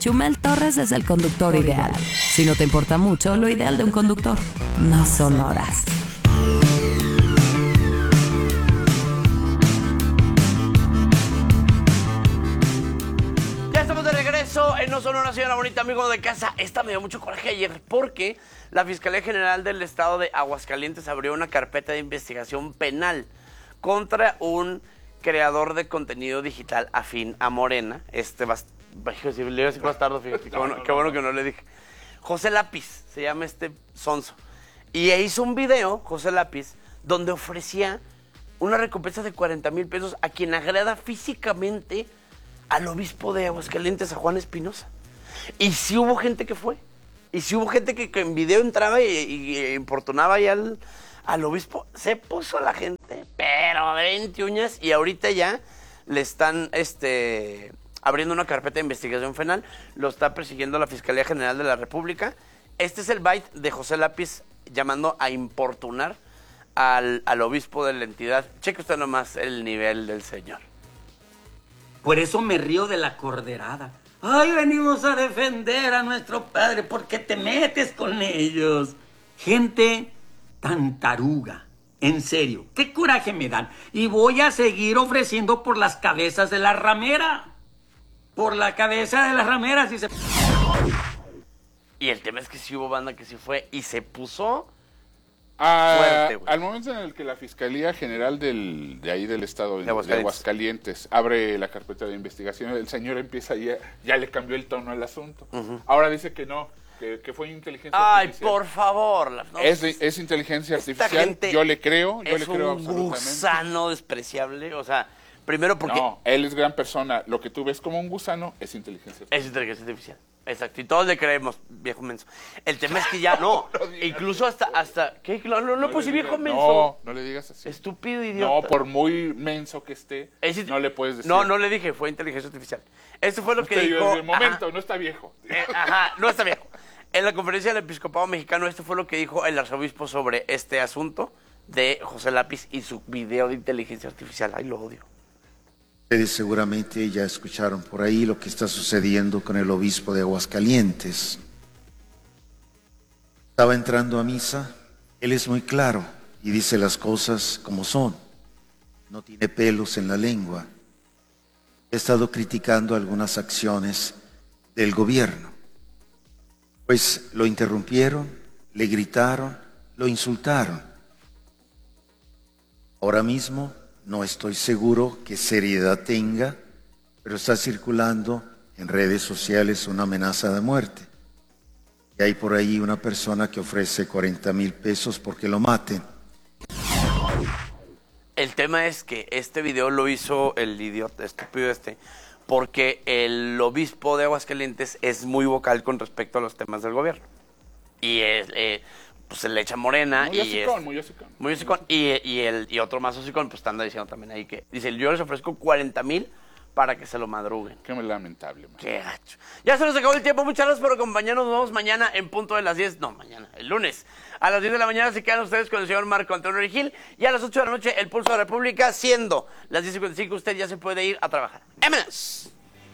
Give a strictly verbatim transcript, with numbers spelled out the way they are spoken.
Chumel Torres es el conductor ideal. Si no te importa mucho, lo ideal de un conductor no son horas. Ya estamos de regreso en No Sonora, señora bonita, amigo de casa. Esta me dio mucho coraje ayer porque la Fiscalía General del Estado de Aguascalientes abrió una carpeta de investigación penal contra un creador de contenido digital afín a Morena. Este va, si le iba a decir bastardo, fíjate, qué bueno, qué bueno que no le dije. José Lápiz, se llama este sonso. Y hizo un video, José Lápiz, donde ofrecía una recompensa de cuarenta mil pesos a quien agrada físicamente al obispo de Aguascalientes, a Juan Espinosa. Y sí hubo gente que fue. Y sí hubo gente que, que en video entraba y, y, y importunaba ya al, al obispo. Se puso la gente, pero de veinte uñas. Y ahorita ya le están este, abriendo una carpeta de investigación penal. Lo está persiguiendo la Fiscalía General de la República. Este es el byte de José Lápiz llamando a importunar al, al obispo de la entidad. Cheque usted nomás el nivel del señor. Por eso me río de la corderada. Ay, venimos a defender a nuestro padre. ¿Por qué te metes con ellos? Gente tan taruga. En serio, qué coraje me dan. Y voy a seguir ofreciendo por las cabezas de la ramera. Por la cabeza de las rameras. Y, se... y el tema es que sí hubo banda que sí fue y se puso... A, fuerte, güey. Al momento en el que la Fiscalía General del, de ahí del estado de, de, Aguascalientes. de Aguascalientes abre la carpeta de investigación, el señor empieza ya, ya le cambió el tono al asunto. Uh-huh. Ahora dice que no, que, que fue inteligencia Ay, artificial. Ay, por favor. No, es, es inteligencia artificial, yo le creo, yo le creo absolutamente. Es un gusano despreciable, o sea, primero porque... No, él es gran persona, lo que tú ves como un gusano es inteligencia artificial. Es inteligencia artificial. Exacto, y todos le creemos, viejo menso. El tema es que ya no, no, no incluso hasta, hasta, ¿qué? No, no, no pues si viejo menso. No, no le digas así. Estúpido idiota. No, por muy menso que esté, es, no le puedes decir. No, no le dije, fue inteligencia artificial. Esto fue lo que Usted, dijo. En el momento, ajá, no está viejo. Eh, ajá, no está viejo. En la conferencia del Episcopado Mexicano, esto fue lo que dijo el arzobispo sobre este asunto de José Lápiz y su video de inteligencia artificial. Ay, lo odio. Ustedes seguramente ya escucharon por ahí lo que está sucediendo con el obispo de Aguascalientes. Estaba entrando a misa, él es muy claro y dice las cosas como son. No tiene pelos en la lengua. He estado criticando algunas acciones del gobierno. Pues lo interrumpieron, le gritaron, lo insultaron. Ahora mismo no estoy seguro qué seriedad tenga, pero está circulando en redes sociales una amenaza de muerte. Y hay por ahí una persona que ofrece cuarenta mil pesos porque lo maten. El tema es que este video lo hizo el idiota estúpido este, porque el obispo de Aguascalientes es muy vocal con respecto a los temas del gobierno. Y es... Eh, pues se le echa morena muy y hocicón, es, muy hocicón. Muy hocicón. Y, y, el, y otro más hocicón, pues anda diciendo también ahí que, dice, yo les ofrezco cuarenta mil para que se lo madruguen. Qué lamentable, man. Qué gacho. Ya se nos acabó el tiempo, muchas gracias por acompañarnos, nos vemos mañana en punto de las diez, no, mañana, el lunes, a las diez de la mañana se quedan ustedes con el señor Marco Antonio Gil y a las ocho de la noche el Pulso de la República, siendo las diez cincuenta y cinco, usted ya se puede ir a trabajar. ¡Vámonos!